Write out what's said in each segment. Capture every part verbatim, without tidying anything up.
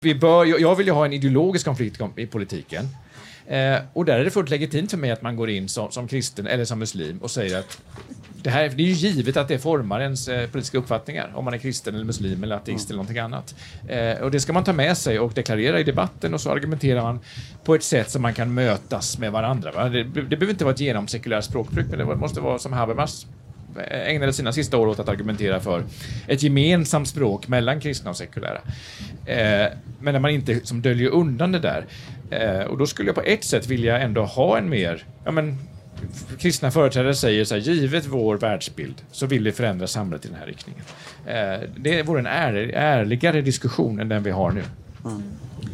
Vi bör, jag vill ju ha en ideologisk konflikt i politiken. Eh, och där är det fullt legitimt för mig att man går in som, som kristen eller som muslim och säger att det, här, det är ju givet att det formar ens eh, politiska uppfattningar om man är kristen eller muslim eller ateist mm. eller någonting annat. Eh, och det ska man ta med sig och deklarera i debatten, och så argumenterar man på ett sätt som man kan mötas med varandra. Va? Det, det behöver inte vara ett genomsekulärt språkbruk, men det måste vara som Habermas ägnade sina sista år åt att argumentera för ett gemensamt språk mellan kristna och sekulära. Eh, men när man inte som döljer undan det där. Eh, och då skulle jag på ett sätt vilja ändå ha en mer, ja men kristna företrädare säger så här, givet vår världsbild så vill vi förändra samhället i den här riktningen. Eh, det vore en är, ärligare diskussion än den vi har nu. Mm.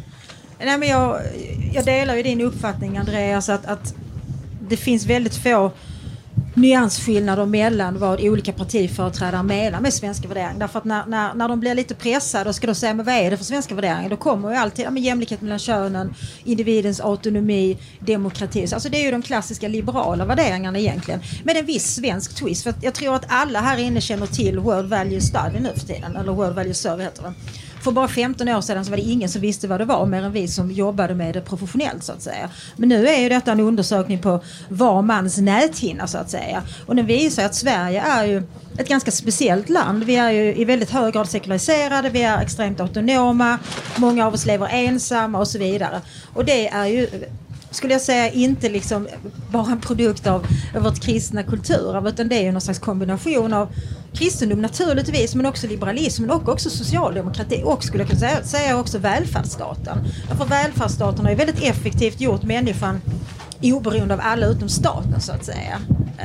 Nej, men jag, jag delar ju din uppfattning, Andreas, att, att det finns väldigt få nyansskillnader mellan vad olika partiföreträdare menar med svenska värderingar. Därför att när, när, när de blir lite pressade och ska då säga, men vad är det för svenska värderingar? Då kommer ju alltid ja, men jämlikhet mellan könen, individens autonomi, demokrati. Alltså det är ju de klassiska liberala värderingarna egentligen. Med en viss svensk twist. För att jag tror att alla här inne känner till World Value Study nu för tiden. Eller World Value Survey heter det. För bara femton år sedan så var det ingen som visste vad det var, mer än vi som jobbade med det professionellt så att säga. Men nu är ju detta en undersökning på var mans näthinna så att säga. Och den visar att Sverige är ju ett ganska speciellt land. Vi är ju i väldigt hög grad sekulariserade, vi är extremt autonoma, många av oss lever ensamma och så vidare. Och det är ju, skulle jag säga, inte liksom bara en produkt av vårt kristna kultur, utan det är ju någon slags kombination av kristendom naturligtvis, men också liberalismen och också socialdemokrati och skulle jag kunna säga, säga också välfärdsstaten. För välfärdsstaten har ju väldigt effektivt gjort människan oberoende av alla utom staten så att säga.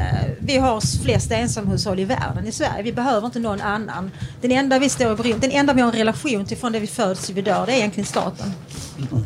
Vi har flest ensamhushåll i världen i Sverige. Vi behöver inte någon annan. Den enda vi står i beroende, den enda vi har en relation till från det vi föds till vi dör, det är egentligen staten. Mm.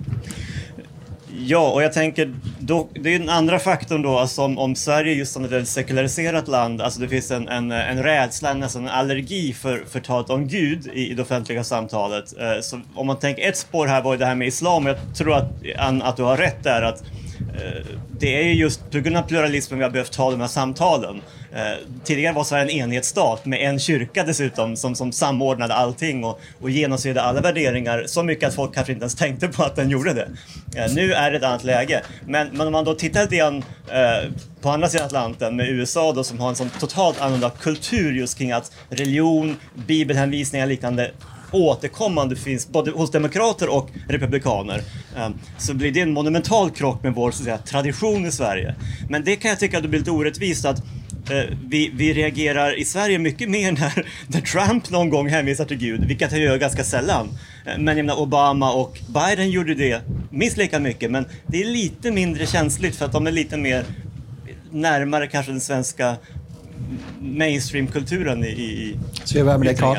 Ja, och jag tänker, då, det är den andra faktorn då, alltså om, om Sverige just som ett sekulariserat land, alltså det finns en, en, en rädsla, nästan en allergi för, för talet om Gud i, i det offentliga samtalet. Eh, så om man tänker, ett spår här var ju det här med islam, jag tror att, Ann, att du har rätt där, att eh, det är ju just på grund av pluralismen vi har behövt ta de här samtalen. Eh, tidigare var Sverige en enhetsstat med en kyrka dessutom som, som samordnade allting och, och genomsyrade alla värderingar så mycket att folk kanske inte ens tänkte på att den gjorde det. Eh, nu är det ett annat läge. Men, men om man då tittar lite grann eh, på andra sidan Atlanten med U S A då, som har en sån totalt annorlunda kultur just kring att religion, bibelhänvisningar och liknande återkommande finns både hos demokrater och republikaner, så blir det en monumental krock med vår så att säga, tradition i Sverige. Men det kan jag tycka att det blir lite orättvist att eh, vi, vi reagerar i Sverige mycket mer när, när Trump någon gång hänvisar till Gud, vilket han gör ganska sällan. Men jag menar, Obama och Biden gjorde det minst lika mycket, men det är lite mindre känsligt för att de är lite mer närmare kanske den svenska mainstream-kulturen i, i Ska jag börja med det, Carl?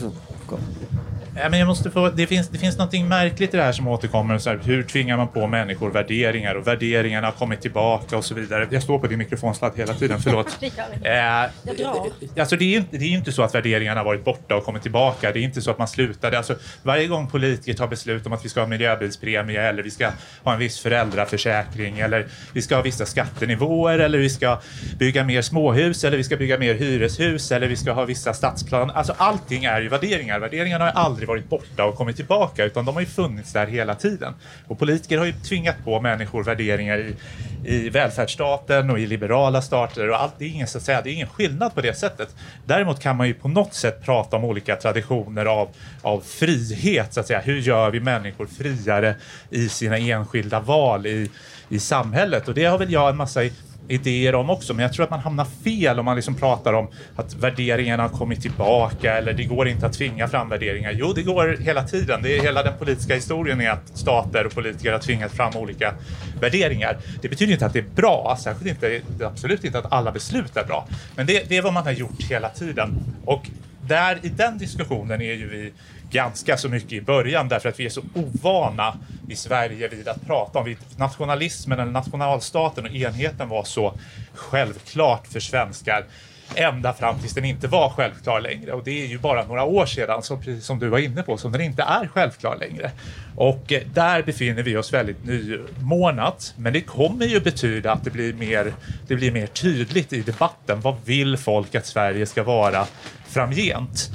Ja, men jag måste få, det finns det finns något märkligt i det här som återkommer så här, hur tvingar man på människor värderingar och värderingarna har kommit tillbaka och så vidare. Jag står på din mikrofonsladd hela tiden, förlåt. eh, jag drar. Alltså det är ju det är inte så att värderingarna har varit borta och kommit tillbaka. Det är inte så att man slutade. Alltså varje gång politiker tar beslut om att vi ska ha miljöbilspremie eller vi ska ha en viss föräldraförsäkring eller vi ska ha vissa skattenivåer eller vi ska bygga mer småhus eller vi ska bygga mer hyreshus eller vi ska ha vissa stadsplan. Alltså allting är ju värderingar. Värderingarna har aldrig varit borta och kommit tillbaka utan de har ju funnits där hela tiden. Och politiker har ju tvingat på människor värderingar i, i välfärdsstaten och i liberala stater och allt. Det är ingen, så att säga, det är ingen skillnad på det sättet. Däremot kan man ju på något sätt prata om olika traditioner av, av frihet så att säga. Hur gör vi människor friare i sina enskilda val i, i samhället? Och det har väl jag en massa idéer om också, men jag tror att man hamnar fel om man liksom pratar om att värderingarna har kommit tillbaka eller det går inte att tvinga fram värderingar. Jo, det går hela tiden. Det är hela den politiska historien är att stater och politiker har tvingat fram olika värderingar. Det betyder inte att det är bra, särskilt inte, absolut inte att alla beslut är bra, men det, det är vad man har gjort hela tiden. Och där i den diskussionen är ju vi ganska så mycket i början därför att vi är så ovana i Sverige vid att prata om nationalismen eller nationalstaten och enheten var så självklart för svenskar ända fram tills den inte var självklar längre. Och det är ju bara några år sedan, som, precis som du var inne på, som den inte är självklar längre. Och eh, där befinner vi oss väldigt nymornat. Men det kommer ju betyda att det blir, mer, det blir mer tydligt i debatten. Vad vill folk att Sverige ska vara framgent?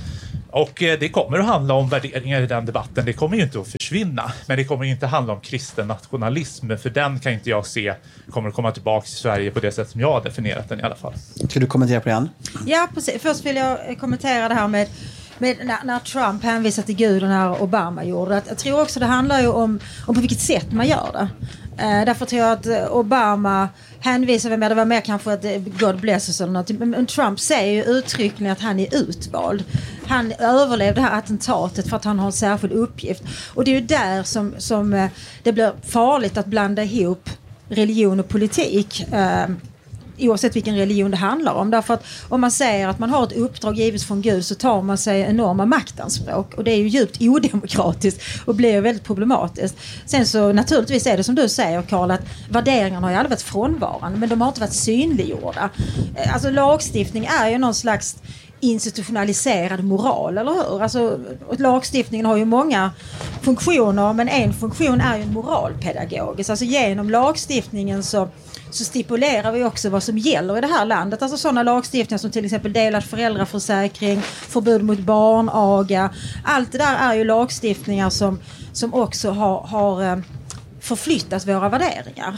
Och eh, det kommer att handla om värderingar i den debatten. Det kommer ju inte att försvinna. Men det kommer inte att handla om kristen nationalism. För den kan inte jag se kommer att komma tillbaka till Sverige på det sätt som jag har definierat den i alla fall. Ska du kommentera på den? Ja, precis. Först vill jag kommentera det här med Men när, när Trump hänvisar till Gud och när Obama gjorde det. Jag tror också det handlar ju om, om på vilket sätt man gör det. Eh, därför tror jag att Obama hänvisar med, det var mer kanske att God bless us eller något. Men Trump säger ju uttryckligen att han är utvald. Han överlevde det här attentatet för att han har en särskild uppgift. Och det är ju där som, som det blir farligt att blanda ihop religion och politik. Eh, oavsett vilken religion det handlar om. Därför att om man säger att man har ett uppdrag givet från Gud så tar man sig enorma maktanspråk. Och det är ju djupt odemokratiskt och blir väldigt problematiskt. Sen så naturligtvis är det som du säger, Karl, att värderingarna har ju aldrig varit frånvarande, men de har inte varit synliggjorda. Alltså lagstiftning är ju någon slags institutionaliserad moral, eller hur? Alltså, lagstiftningen har ju många funktioner, men en funktion är ju en moralpedagogisk. Alltså genom lagstiftningen så, så stipulerar vi också vad som gäller i det här landet. Alltså sådana lagstiftningar som till exempel delad föräldraförsäkring, förbud mot barnaga. Allt det där är ju lagstiftningar som, som också har, har förflyttat våra värderingar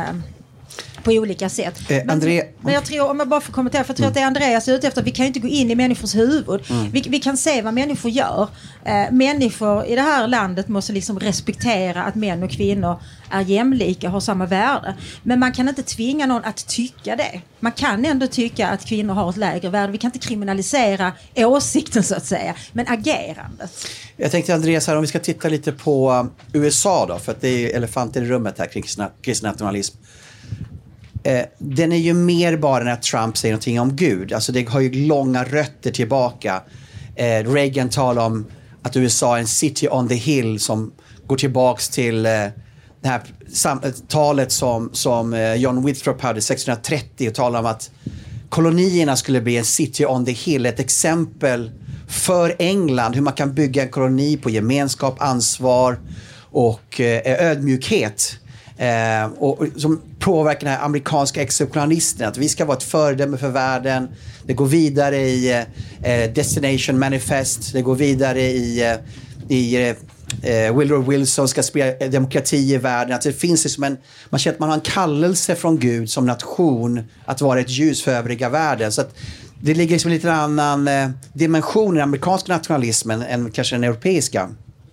på olika sätt. Eh, men, André... men jag tror, om jag bara får kommentera, för jag tror mm. att det är Andreas ute efter, att vi kan ju inte gå in i människors huvud. Mm. Vi, vi kan se vad människor gör. Eh, människor i det här landet måste liksom respektera att män och kvinnor är jämlika och har samma värde. Men man kan inte tvinga någon att tycka det. Man kan ändå tycka att kvinnor har ett lägre värde. Vi kan inte kriminalisera åsikten så att säga, men agerandet. Jag tänkte, Andreas, här, om vi ska titta lite på U S A då, för att det är elefanten i rummet här kring kristen nationalism. Eh, den är ju mer bara när Trump säger någonting om Gud. Alltså det har ju långa rötter tillbaka. Eh, Reagan talar om att U S A är en city on the hill som går tillbaks till eh, det här sam- talet som, som eh, John Winthrop hade sextonhundratrettio och talade om att kolonierna skulle bli en city on the hill. Ett exempel för England hur man kan bygga en koloni på gemenskap, ansvar och eh, ödmjukhet. Eh, och, och som påverkar den här amerikanska exceptionalisten, att vi ska vara ett föredöme för världen. Det går vidare i eh, Destination Manifest, det går vidare i, eh, i eh, Woodrow Wilson ska sprida demokrati i världen. Att det finns liksom en, man känner att man har en kallelse från Gud som nation att vara ett ljus för övriga världen. Så att det ligger liksom en lite annan eh, dimension i den amerikanska nationalismen än kanske den europeiska.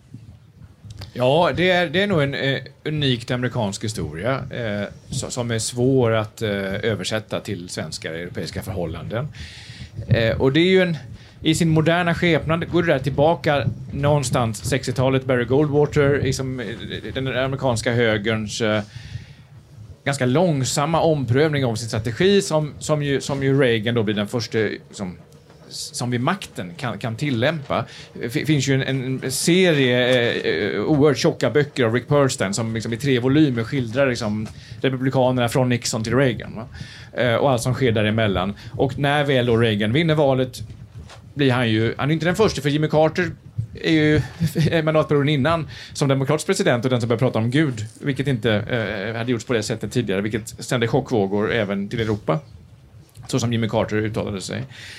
Ja, det är, det är nog en eh, unikt amerikansk historia eh, so, som är svår att eh, översätta till svenska och europeiska förhållanden. Eh, och det är ju en, i sin moderna skepnad går det där tillbaka någonstans sextiotalet, Barry Goldwater, liksom, den amerikanska högerns eh, ganska långsamma omprövning av sin strategi som, som, ju, som ju Reagan då blir den första som som vid makten kan, kan tillämpa. Det finns ju en, en serie eh, oerhört tjocka böcker av Rick Perlstein som liksom i tre volymer skildrar liksom republikanerna från Nixon till Reagan, va? Eh, och allt som sker däremellan. Och när väl då Reagan vinner valet blir han ju, han är inte den första, för Jimmy Carter är ju mandatperioden innan som demokratisk president och den som börjar prata om Gud, vilket inte eh, hade gjorts på det sättet tidigare, vilket sände chockvågor även till Europa, så som Jimmy Carter uttalade sig.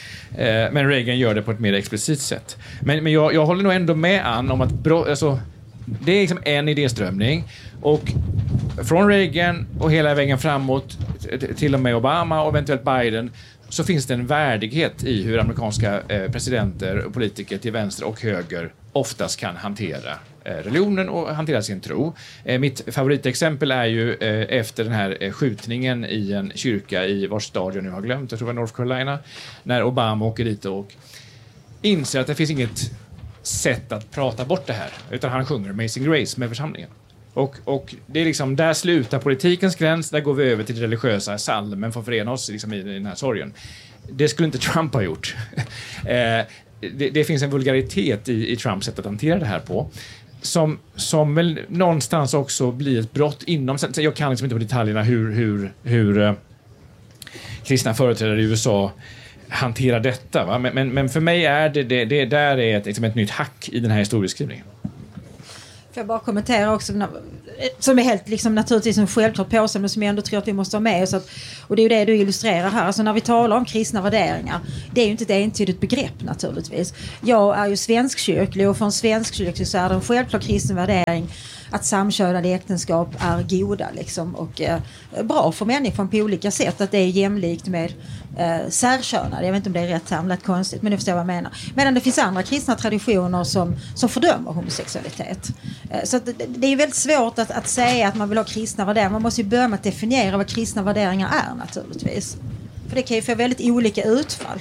Men Reagan gör det på ett mer explicit sätt. Men, men jag, jag håller nog ändå med Ann om att bro, alltså, det är liksom en idéströmning. Och från Reagan och hela vägen framåt till och med Obama och eventuellt Biden så finns det en värdighet i hur amerikanska eh, presidenter och politiker till vänster och höger oftast kan hantera eh, religionen och hantera sin tro. Eh, mitt favoritexempel är ju eh, efter den här eh, skjutningen i en kyrka i vars stad jag nu har glömt, jag tror det var North Carolina, när Obama åker dit och inser att det finns inget sätt att prata bort det här, utan han sjunger Amazing Grace med församlingen. Och, och det är liksom, där slutar politikens gräns, där går vi över till det religiösa, salmen får förena oss liksom i den här sorgen. Det skulle inte Trump ha gjort. eh, det, det finns en vulgaritet i, i Trumps sätt att hantera det här på, som, som väl någonstans också blir ett brott inom, jag kan liksom inte på detaljerna hur, hur, hur eh, kristna företrädare i U S A hanterar detta, va? Men, men, men för mig är det, det, det där är ett, liksom ett nytt hack i den här historieskrivningen. Får jag bara kommentera också, som är helt liksom, naturligtvis en självklart påstående, men som jag ändå tror att vi måste ha med oss. Att, och det är ju det du illustrerar här. Alltså när vi talar om kristna värderingar, det är ju inte ett entydigt begrepp naturligtvis. Jag är ju svenskkyrklig, och för en svenskkyrklig så är det en självklar kristen värdering att samkönade äktenskap är goda liksom, och eh, bra för människan på olika sätt. Att det är jämlikt med eh, särkönade. Jag vet inte om det är rätt term, lät konstigt, men du förstår vad jag menar. Medan det finns andra kristna traditioner som, som fördömer homosexualitet. Eh, så att det, det är väldigt svårt att, att säga att man vill ha kristna värderingar. Man måste ju börja med att definiera vad kristna värderingar är naturligtvis. För det kan ju få väldigt olika utfall.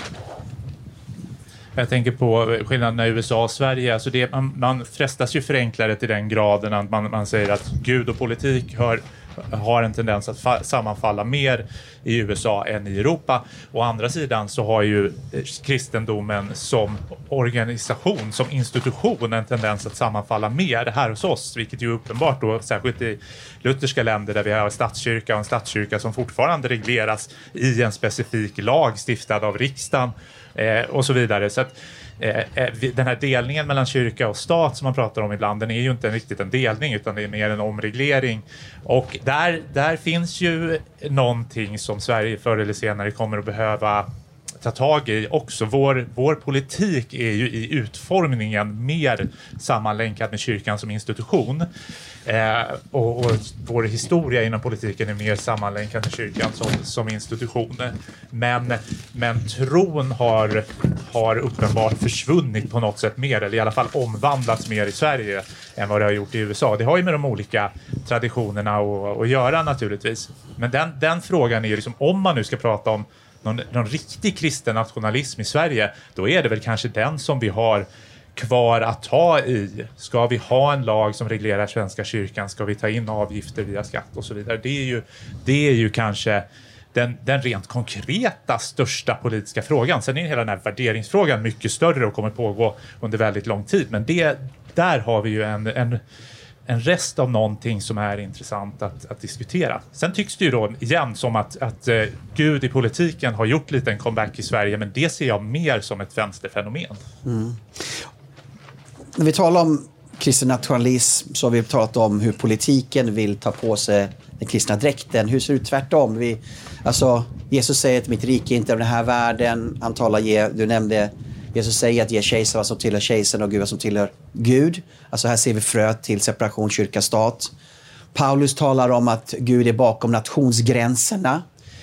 Jag tänker på skillnaderna i U S A och Sverige. Alltså det, man, man frestas ju förenkla det till den graden att man, man säger att Gud och politik hör, har en tendens att fa- sammanfalla mer i U S A än i Europa. Å andra sidan så har ju kristendomen som organisation, som institution, en tendens att sammanfalla mer här hos oss. Vilket ju är uppenbart då, särskilt i lutherska länder där vi har statskyrka och en statskyrka som fortfarande regleras i en specifik lag stiftad av riksdagen. Eh, och så vidare. Så att eh, den här delningen mellan kyrka och stat som man pratar om ibland, den är ju inte riktigt en delning utan det är mer en omreglering. Och där, där finns ju någonting som Sverige förr eller senare kommer att behöva ta tag i också. Vår, vår politik är ju i utformningen mer sammanlänkad med kyrkan som institution. Eh, och, och vår historia inom politiken är mer sammanlänkad med kyrkan som, som institution. Men, men tron har, har uppenbart försvunnit på något sätt mer, eller i alla fall omvandlats mer i Sverige än vad det har gjort i U S A. Det har ju med de olika traditionerna att, att göra naturligtvis. Men den, den frågan är ju liksom, om man nu ska prata om Någon, någon riktig kristen nationalism i Sverige, då är det väl kanske den som vi har kvar att ta i. Ska vi ha en lag som reglerar Svenska kyrkan? Ska vi ta in avgifter via skatt och så vidare? Det är ju, det är ju kanske den, den rent konkreta största politiska frågan. Sen är hela den här värderingsfrågan mycket större och kommer pågå under väldigt lång tid. Men det, där har vi ju en... en en rest av någonting som är intressant att, att diskutera. Sen tycks det ju då igen som att, att uh, Gud i politiken har gjort lite en comeback i Sverige, men det ser jag mer som ett vänsterfenomen. Mm. När vi talar om kristen nationalism så har vi talat om hur politiken vill ta på sig den kristna dräkten. Hur ser det ut tvärtom? Vi, alltså, Jesus säger att mitt rike är inte av den här världen. Han talar, ge, du nämnde Jesus säger att ge kejsar vad som tillhör kejsaren och Gud vad som tillhör Gud. Alltså här ser vi fröet till separation kyrka-stat. Paulus talar om att Gud är bakom nationsgränserna.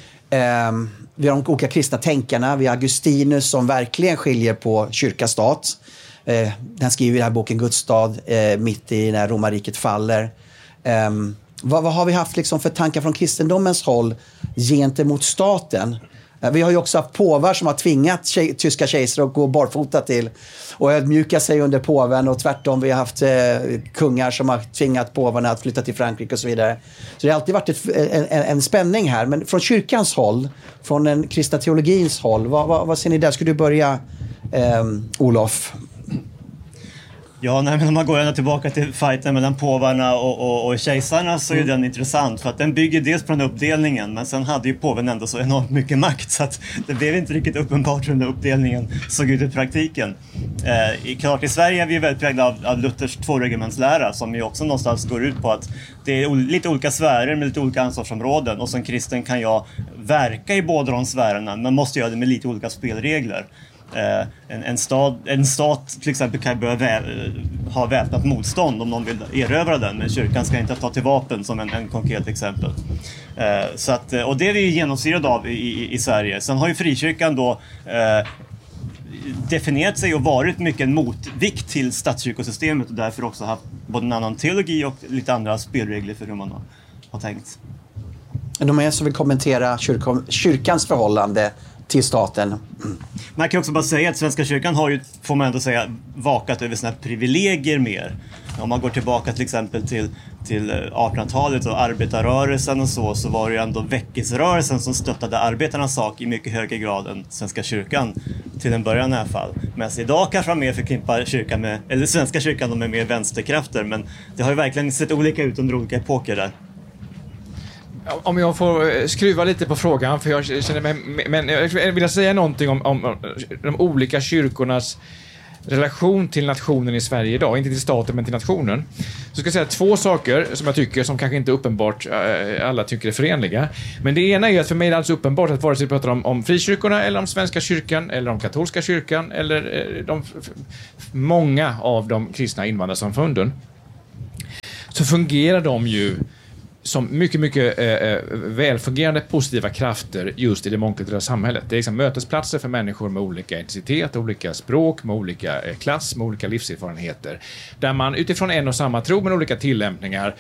Um, vi har de olika kristna tänkarna. Vi har Augustinus som verkligen skiljer på kyrka-stat. Uh, han skriver i den här boken Guds stad uh, mitt i när romarriket faller. Um, vad, vad har vi haft liksom för tankar från kristendomens håll gentemot staten? Vi har ju också haft påvar som har tvingat tjej, tyska kejsare att gå barfota till och ödmjuka sig under påven, och tvärtom vi har haft eh, kungar som har tvingat påvarna att flytta till Frankrike och så vidare. Så det har alltid varit ett, en, en spänning här. Men från kyrkans håll, från den kristna teologins håll, vad, vad, vad ser ni där? Ska du börja, eh, Olof? Ja, nej, men om man går ända tillbaka till fighten mellan påvarna och, och, och kejsarna så är mm. den intressant för att den bygger dels på den uppdelningen, men sen hade ju påven ändå så enormt mycket makt så att det blev inte riktigt uppenbart hur den uppdelningen såg ut i praktiken. Eh, klart i Sverige är vi väldigt präglade av, av Luthers tvåregementslära som ju också någonstans går ut på att det är lite olika sfärer med lite olika ansvarsområden och som kristen kan jag verka i båda de sfärerna men måste göra det med lite olika spelregler. Uh, en, en, stad, en stat till exempel kan börja vä- ha väpnat motstånd om någon vill erövra den, men kyrkan ska inte ta till vapen som en, en konkret exempel. Uh, så att, och det är vi genomsyrade av i, i, i Sverige. Sen har ju frikyrkan då uh, definierat sig och varit mycket en motvikt till statskyrkosystemet och därför också haft både en annan teologi och lite andra spelregler för hur man har, har tänkt. Är det någon som vill kommentera kyrk- kyrkans förhållande till staten? Mm. Man kan också bara säga att Svenska kyrkan har ju, får man ändå säga, vakat över sina privilegier mer. Om man går tillbaka till exempel till, till artonhundratalet och arbetarrörelsen och så, så var det ju ändå väckelserörelsen som stöttade arbetarnas sak i mycket högre grad än Svenska kyrkan till en början i alla fall. Men idag kanske man mer förknippar kyrkan med, eller Svenska kyrkan med mer vänsterkrafter, men det har ju verkligen sett olika ut under olika epoker där. Om jag får skruva lite på frågan, för jag känner mig, men jag vill säga någonting om, om de olika kyrkornas relation till nationen i Sverige idag, inte till staten men till nationen, så ska jag säga två saker som jag tycker som kanske inte uppenbart äh, alla tycker är förenliga. Men det ena är ju att för mig är det alltså uppenbart att vare sig vi pratar om, om frikyrkorna eller om Svenska kyrkan eller om katolska kyrkan eller äh, de f- många av de kristna invandrarsamfunden, så fungerar de ju som mycket, mycket eh, välfungerande positiva krafter just i det mångkulturella samhället. Det är liksom mötesplatser för människor med olika etnicitet, olika språk, med olika eh, klass, med olika livserfarenheter. Där man utifrån en och samma tro med olika tillämpningar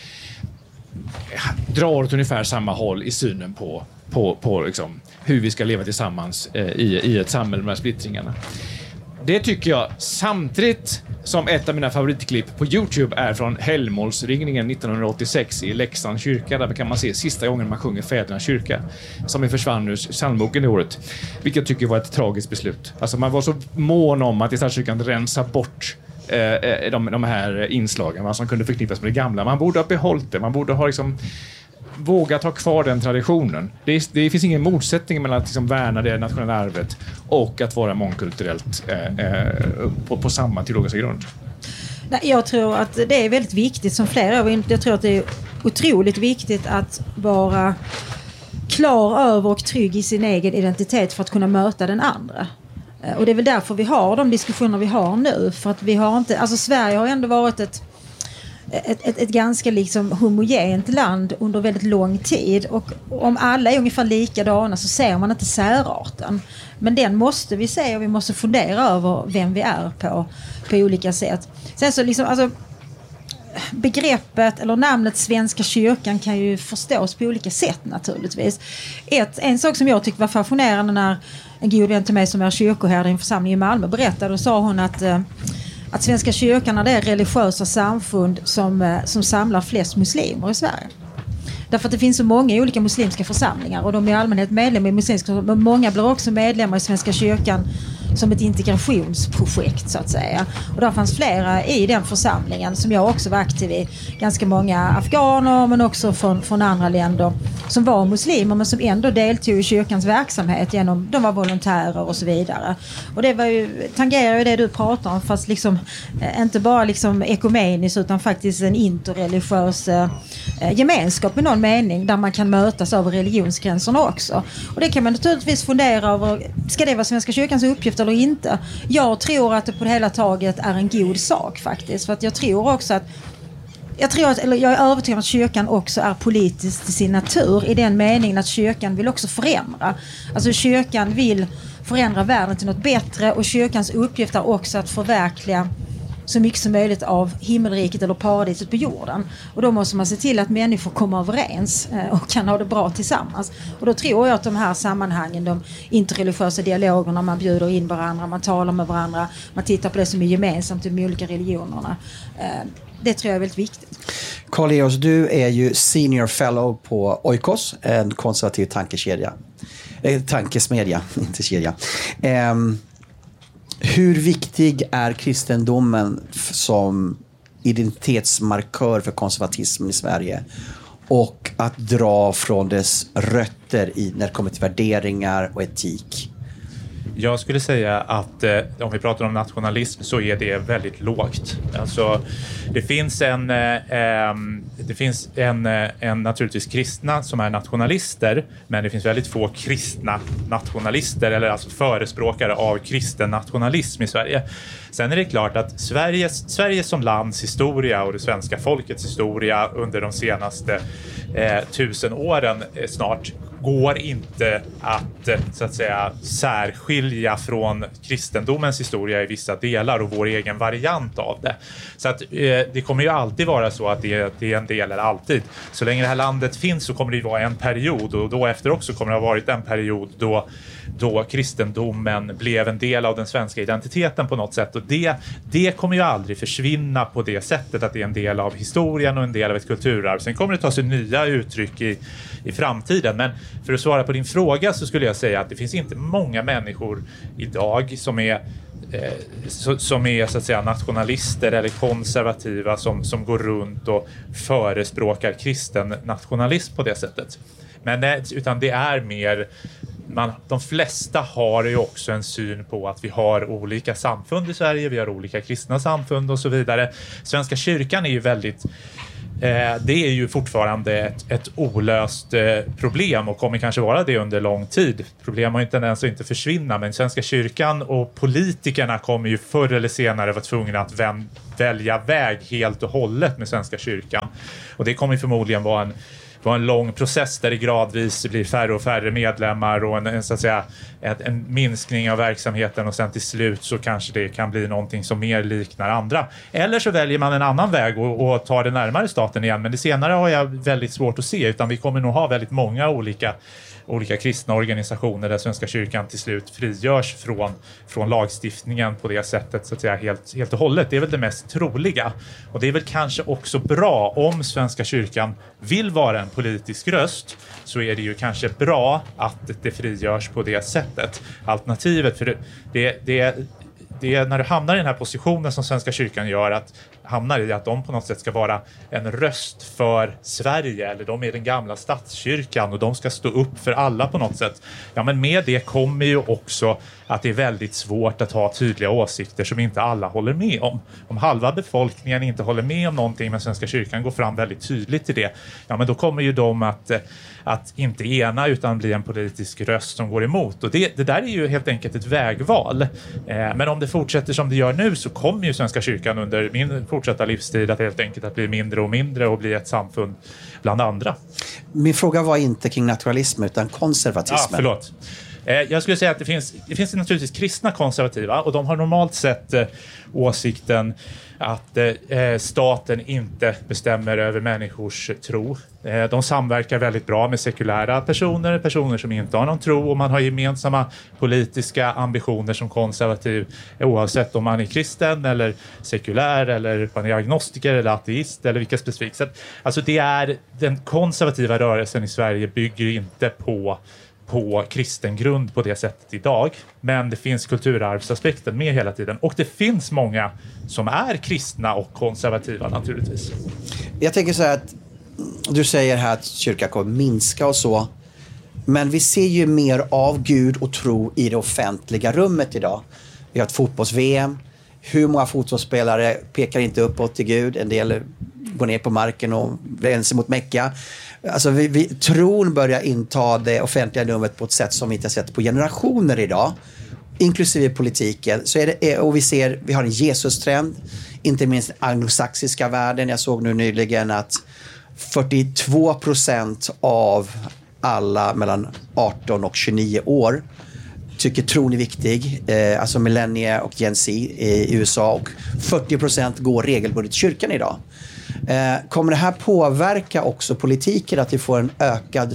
drar åt ungefär samma håll i synen på, på, på liksom, hur vi ska leva tillsammans eh, i, i ett samhälle med de här splittringarna. Det tycker jag samtidigt som ett av mina favoritklipp på YouTube är från Helgmålsringningen nittonhundraåttiosex i Leksands kyrka. Där kan man se sista gången man sjunger Fädernas kyrka, som är försvann ur psalmboken i året. Vilket jag tycker var ett tragiskt beslut. Alltså man var så mån om att i kyrkan rensa bort eh, de, de här inslagen som kunde förknippas med det gamla. Man borde ha behållit det. Man borde ha liksom våga ta kvar den traditionen. Det, det finns ingen motsättning mellan att liksom värna det nationella arvet och att vara mångkulturellt eh, eh, på, på samma teologiska grund. Nej, jag tror att det är väldigt viktigt, som flera år, jag tror att det är otroligt viktigt att vara klar över och trygg i sin egen identitet för att kunna möta den andra. Och det är väl därför vi har de diskussioner vi har nu, för att vi har inte, alltså Sverige har ändå varit ett Ett, ett, ett ganska liksom homogent land under väldigt lång tid, och om alla är ungefär likadana så ser man inte särarten, men den måste vi se, och vi måste fundera över vem vi är på på olika sätt. Sen så liksom, alltså, begreppet eller namnet Svenska kyrkan kan ju förstås på olika sätt naturligtvis. Ett, en sak som jag tyckte var fascinerande när en god vän till mig som är kyrkoherde i en församling i Malmö berättade, och sa hon att att Svenska kyrkan är det religiösa samfund som, som samlar flest muslimer i Sverige. Därför att det finns så många olika muslimska församlingar, och de är i allmänhet medlemmar i muslimska, men många blir också medlemmar i Svenska kyrkan som ett integrationsprojekt så att säga. Och där fanns flera i den församlingen som jag också var aktiv i. Ganska många afghaner men också från, från andra länder som var muslimer men som ändå deltog i kyrkans verksamhet genom, de var volontärer och så vidare. Och det var ju, tangerar ju det du pratar om, fast liksom eh, inte bara liksom ekumeniskt utan faktiskt en interreligiös eh, gemenskap i någon mening där man kan mötas över religionsgränserna också. Och det kan man naturligtvis fundera över, ska det vara Svenska kyrkans uppgift eller inte? Jag tror att det på det hela taget är en god sak faktiskt, för att jag tror också att jag tror att, eller jag är övertygad om att kyrkan också är politisk till sin natur, i den meningen att kyrkan vill också förändra. Alltså kyrkan vill förändra världen till något bättre, och kyrkans uppgift är också att förverkliga så mycket som möjligt av himmelriket eller paradiset på jorden. Och då måste man se till att människor kommer överens och kan ha det bra tillsammans. Och då tror jag att de här sammanhangen, de interreligiösa dialogerna, man bjuder in varandra, man talar med varandra, man tittar på det som är gemensamt i de olika religionerna. Det tror jag är väldigt viktigt. Carl-Leos, du är ju senior fellow på Oikos, en konservativ tankekedja. Eh, tankesmedja, inte kedja. Eh, hur viktig är kristendomen som identitetsmarkör för konservatismen i Sverige? Och att dra från dess rötter i, när det kommer till värderingar och etik? Jag skulle säga att eh, om vi pratar om nationalism så är det väldigt lågt. Alltså, det finns en, eh, det finns en, en naturligtvis kristna som är nationalister, men det finns väldigt få kristna nationalister, eller alltså förespråkare av kristen nationalism i Sverige. Sen är det klart att Sveriges, Sverige som lands historia och det svenska folkets historia under de senaste eh, tusen åren eh, snart går inte att, så att säga, särskilja från kristendomens historia i vissa delar och vår egen variant av det. Så att eh, det kommer ju alltid vara så att det, det är en del, eller alltid. Så länge det här landet finns så kommer det vara en period, och då efter också kommer det ha varit en period då, då kristendomen blev en del av den svenska identiteten på något sätt. Och det, det kommer ju aldrig försvinna på det sättet att det är en del av historien och en del av ett kulturarv. Sen kommer det ta sig nya uttryck i, i framtiden. Men för att svara på din fråga så skulle jag säga att det finns inte många människor idag som är eh, så, som är så att säga nationalister eller konservativa som, som går runt och förespråkar kristen nationalism på det sättet. Men utan det är mer man, de flesta har ju också en syn på att vi har olika samfund i Sverige, vi har olika kristna samfund och så vidare. Svenska kyrkan är ju väldigt Eh, det är ju fortfarande ett, ett olöst eh, problem och kommer kanske vara det under lång tid. Problem har inte ens att inte försvinna, men Svenska kyrkan och politikerna kommer ju förr eller senare vara tvungna att väl, välja väg helt och hållet med Svenska kyrkan. Och det kommer förmodligen vara en var en lång process där det gradvis blir färre och färre medlemmar och en, en, så att säga, en, en minskning av verksamheten, och sen till slut så kanske det kan bli någonting som mer liknar andra. Eller så väljer man en annan väg och, och tar det närmare staten igen, men det senare har jag väldigt svårt att se, utan vi kommer nog ha väldigt många olika olika kristna organisationer där Svenska kyrkan till slut frigörs från, från lagstiftningen på det sättet, så att säga, helt, helt och hållet. Det är väl det mest troliga. Och det är väl kanske också bra om Svenska kyrkan vill vara en politisk röst, så är det ju kanske bra att det frigörs på det sättet. Alternativet, för det, det, det Det är när du hamnar i den här positionen som Svenska kyrkan gör, att hamnar i att de på något sätt ska vara en röst för Sverige, eller de är den gamla statskyrkan och de ska stå upp för alla på något sätt. Ja, men med det kommer ju också att det är väldigt svårt att ha tydliga åsikter som inte alla håller med om. Om halva befolkningen inte håller med om någonting, men Svenska kyrkan går fram väldigt tydligt till det, ja, men då kommer ju de att, att inte ena utan bli en politisk röst som går emot. Och det, det där är ju helt enkelt ett vägval. Eh, men om det fortsätter som det gör nu, så kommer ju Svenska kyrkan under min fortsatta livstid att helt enkelt att bli mindre och mindre och bli ett samfund bland andra. Min fråga var inte kring naturalism utan konservatismen. Ja, förlåt. Eh, jag skulle säga att det finns, det finns naturligtvis kristna konservativa, och de har normalt sett eh, åsikten att eh, staten inte bestämmer över människors tro. Eh, de samverkar väldigt bra med sekulära personer, personer som inte har någon tro, och man har gemensamma politiska ambitioner som konservativ, oavsett om man är kristen eller sekulär, eller man är agnostiker eller ateist eller vilka specifikt sätt. Alltså det är, den konservativa rörelsen i Sverige bygger inte på på kristen grund på det sättet idag, men det finns kulturarvsaspekten med hela tiden, och det finns många som är kristna och konservativa naturligtvis. Jag tänker så här att du säger här att kyrkan kommer minska och så, men vi ser ju mer av Gud och tro i det offentliga rummet idag. Vi har ett fotbolls-V M. Hur många fotbollsspelare pekar inte uppåt till Gud? En del går ner på marken och vänder sig mot Mecka. Alltså vi, vi, tron börjar inta det offentliga rummet på ett sätt som vi inte har sett på generationer idag, inklusive politiken. Så är det, och vi ser, vi har en Jesus-trend, inte minst den anglosaxiska världen. Jag såg nu nyligen att fyrtiotvå procent av alla mellan arton och tjugonio år tycker tron är viktig, eh, alltså millennier och Gen Z i U S A, och fyrtio procent går regelbundet till kyrkan idag. Eh, kommer det här påverka också politiken, att vi får en ökad,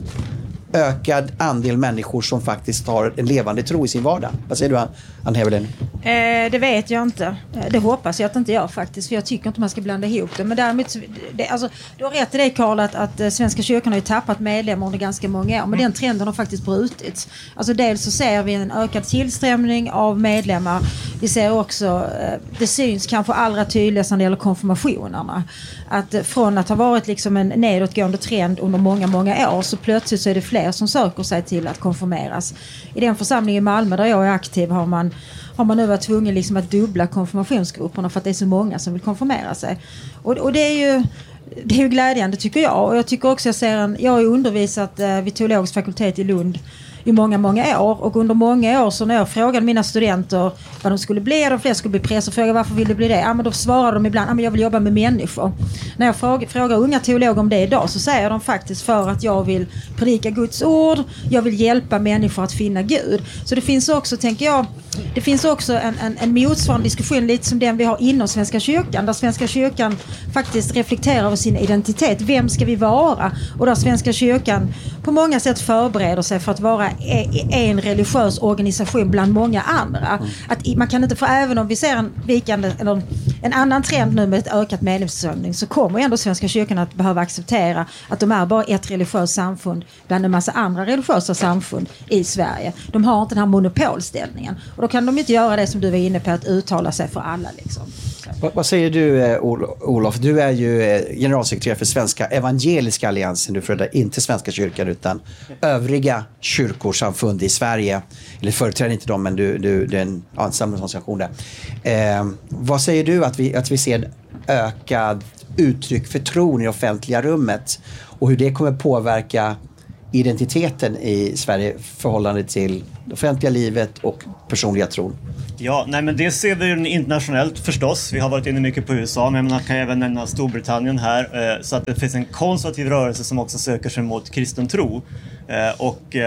ökad andel människor som faktiskt har en levande tro i sin vardag? Vad säger du, Ann Hevelin? Eh, det vet jag inte. Det hoppas jag att inte jag faktiskt, för jag tycker inte man ska blanda ihop det. Men däremot, det, alltså, du har rätt i det, Karl, att, att Svenska kyrkan har ju tappat medlemmar under ganska många år, men den trenden har faktiskt brutits. Alltså dels så ser vi en ökad tillströmning av medlemmar. Vi ser också, det syns kanske allra tydligast när det gäller konfirmationerna. Att från att ha varit liksom en nedåtgående trend under många, många år, så plötsligt så är det fler som söker sig till att konfirmeras. I den församling i Malmö där jag är aktiv har man, har man nu varit tvungen liksom att dubbla konfirmationsgrupperna för att det är så många som vill konfirmera sig. Och, och det är ju det är ju glädjande, tycker jag. Och jag tycker också jag ser en, jag har ju undervisat eh, vid teologisk fakultet i Lund i många, många år, och under många år så när jag frågade mina studenter vad de skulle bli, de fler skulle bli präst, och frågade varför vill du bli det? Ja, men då svarar de ibland, ja, men jag vill jobba med människor. När jag frågar, frågar unga teologer om det idag, så säger de faktiskt för att jag vill predika Guds ord, jag vill hjälpa människor att finna Gud. Så det finns också, tänker jag, det finns också en, en, en motsvarande diskussion lite som den vi har inom Svenska kyrkan, där Svenska kyrkan faktiskt reflekterar över sin identitet. Vem ska vi vara? Och där Svenska kyrkan på många sätt förbereder sig för att vara en religiös organisation bland många andra. Mm. Att man kan inte, för även om vi ser en vikande eller en annan trend nu med ett ökat medlemsströmning, så kommer ändå Svenska kyrkan att behöva acceptera att de är bara ett religiöst samfund bland en massa andra religiösa samfund i Sverige. De har inte den här monopolställningen. Och då kan de inte göra det som du var inne på, att uttala sig för alla liksom. Så. Vad, vad säger du, eh, Olof? Du är ju eh, generalsekreterare för Svenska Evangeliska Alliansen. Du företräder inte Svenska kyrkan utan övriga kyrkosamfund i Sverige. Eller företräder inte dem, men du, du, det är en, ja, en samhällsorganisation där. Eh, vad säger du att vi, att vi ser ökad uttryck för tron i det offentliga rummet och hur det kommer påverka identiteten i Sverige i förhållande till det offentliga livet och personliga tron? Ja, nej men det ser vi internationellt förstås. Vi har varit inne mycket på U S A, men man kan även nämna Storbritannien här. Så att det finns en konservativ rörelse som också söker sig mot kristen tro. Och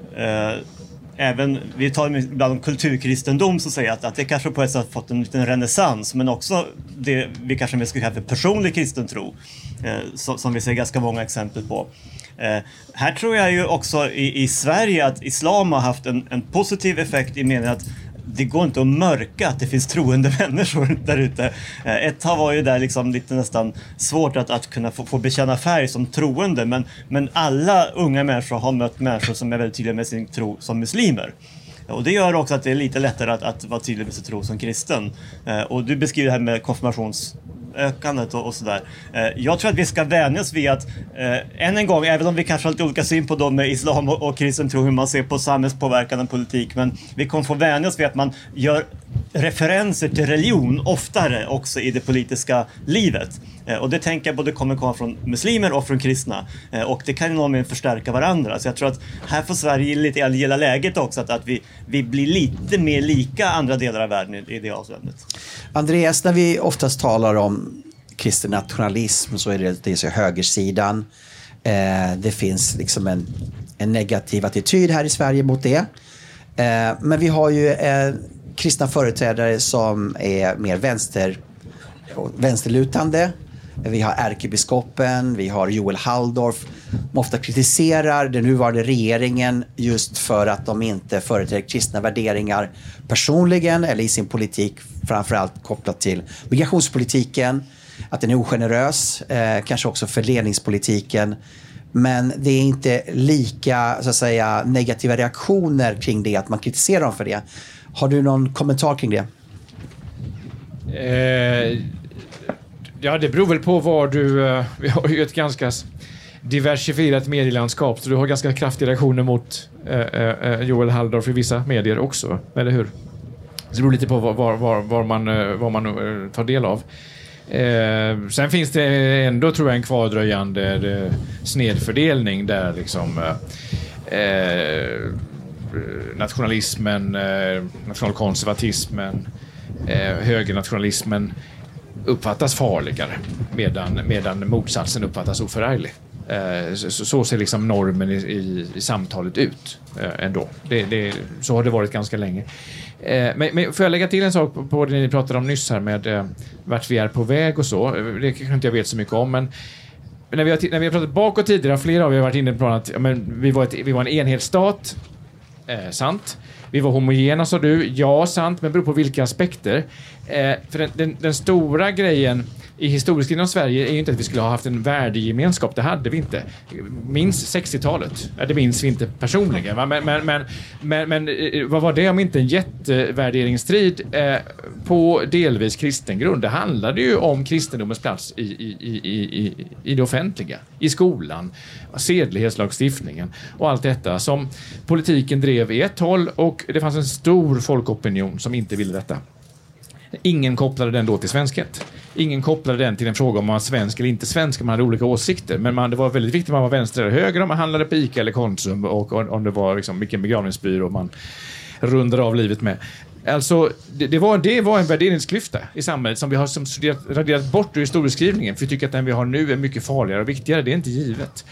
även, vi tar ibland om kulturkristendom så säger jag att, att det kanske på ett sätt fått en liten renässans, men också det vi kanske mer skulle kalla för personlig kristen tro, eh, som vi ser ganska många exempel på. Eh, här tror jag ju också i, i Sverige att islam har haft en, en positiv effekt i meningen att det går inte att mörka att det finns troende människor där ute. Ett tag var ju där liksom lite nästan svårt att, att kunna få, få bekänna färg som troende, men, men alla unga människor har mött människor som är väldigt tydliga med sin tro som muslimer. Och det gör också att det är lite lättare att, att vara tydlig med sin tro som kristen. Och du beskriver det här med konfirmations ökandet och, och sådär. Eh, jag tror att vi ska vänjas vid att eh, än en gång, även om vi kanske har lite olika syn på dem med islam och, och kristen tro, hur man ser på samhällspåverkan och politik, men vi kommer få vänjas vid att man gör referenser till religion oftare också i det politiska livet. Eh, och det tänker jag både kommer komma från muslimer och från kristna. Eh, och det kan ju någon förstärka varandra. Så jag tror att här får Sverige lite gilla läget också, att, att vi, vi blir lite mer lika andra delar av världen i, i det avseendet. Andreas, när vi oftast talar om kristen nationalism så är det dels högersidan. Eh, det finns liksom en, en negativ attityd här i Sverige mot det. Eh, men vi har ju eh, kristna företrädare som är mer vänster, vänsterlutande. Vi har ärkebiskopen, vi har Joel Halldorf som ofta kritiserar den nuvarande regeringen just för att de inte företräder kristna värderingar personligen eller i sin politik, framförallt kopplat till migrationspolitiken, att den är ogenerös, eh, kanske också fördelningspolitiken. Men det är inte lika så att säga negativa reaktioner kring det, att man kritiserar dem för det. Har du någon kommentar kring det? Eh, ja, det beror väl på var du... Uh, vi har ju ett ganska diversifierat medielandskap, så du har ganska kraftiga reaktioner mot uh, uh, Joel Halldorf i vissa medier också, eller hur? Så det beror lite på var, var, var, var man, uh, var man uh, tar del av. Eh, sen finns det ändå, tror jag, en kvardröjande eh, snedfördelning där liksom eh, nationalismen, eh, nationalkonservatismen, eh, högernationalismen uppfattas farligare, medan, medan motsatsen uppfattas oförarglig. Eh, så, så ser liksom normen i, i, i samtalet ut eh, ändå. Det, det, så har det varit ganska länge. Eh, men, men får jag lägga till en sak på, på det ni pratade om nyss här med eh, vart vi är på väg och så. Det kanske inte jag vet så mycket om, men när vi har, när vi har pratat bakåt tidigare, flera av er har varit inne på att ja, men vi, var ett, vi var en enhetsstat, eh, sant. Vi var homogena, sa du. Ja, sant, men beror på vilka aspekter. Eh, för den, den, den stora grejen i historieskrivningen av Sverige är ju inte att vi skulle ha haft en värdegemenskap. Det hade vi inte. Minns sextiotalet. Det minns vi inte personligen. Va? Men, men, men, men, men vad var det om inte en jättevärderingsstrid eh, på delvis kristen grund? Det handlade ju om kristendomens plats i, i, i, i, i det offentliga. I skolan, sedlighetslagstiftningen och allt detta som politiken drev i ett håll, och det fanns en stor folkopinion som inte ville detta. Ingen kopplade den då till svenskhet. Ingen kopplade den till en fråga om man var svensk eller inte svensk. Man hade olika åsikter. Men man, det var väldigt viktigt om man var vänster eller höger, om man handlade på Ica eller Konsum, och om det var liksom vilken begravningsbyrå man rundade av livet med. Alltså, det, det, var, det var en värderingsklyfta i samhället som vi har som studerat, raderat bort ur historieskrivningen. För vi tycker att den vi har nu är mycket farligare och viktigare. Det är inte givet.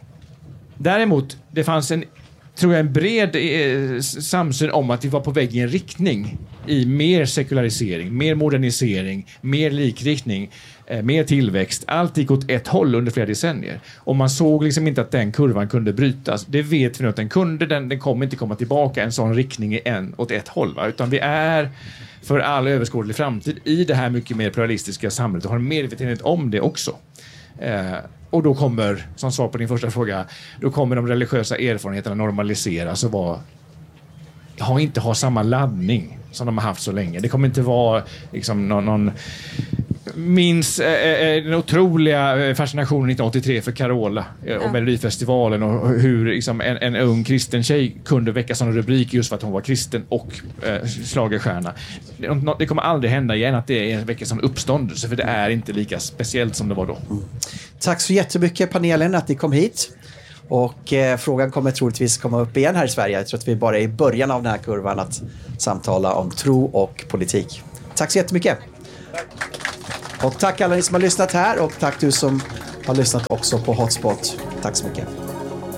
Däremot, det fanns en, tror jag, en bred eh, samsyn om att vi var på väg i en riktning i mer sekularisering, mer modernisering, mer likriktning, eh, mer tillväxt. Allt gick åt ett håll under flera decennier. Och man såg liksom inte att den kurvan kunde brytas. Det vet vi nu att den kunde, den, den kommer inte komma tillbaka en sån riktning i en, åt ett håll. Va? Utan vi är för all överskådlig framtid i det här mycket mer pluralistiska samhället och har en medvetenhet om det också. Eh, och då kommer, som svar på din första fråga, då kommer de religiösa erfarenheterna normaliseras och vara, ha inte ha samma laddning som de har haft så länge. Det kommer inte vara liksom någon, någon minns eh, den otroliga fascinationen nittonhundraåttiotre för Carola eh, och ja. Melodifestivalen och hur liksom, en, en ung kristen tjej kunde väcka sån rubrik just för att hon var kristen och eh, schlagerstjärna. Det, det kommer aldrig hända igen att det är en vecka som uppståndelse, för det är inte lika speciellt som det var då. Mm. Tack så jättemycket panelen att ni kom hit. Och eh, frågan kommer troligtvis komma upp igen här i Sverige. Jag tror att vi bara är i början av den här kurvan att samtala om tro och politik. Tack så jättemycket. Och tack alla ni som har lyssnat här, och tack du som har lyssnat också på Hotspot. Tack så mycket.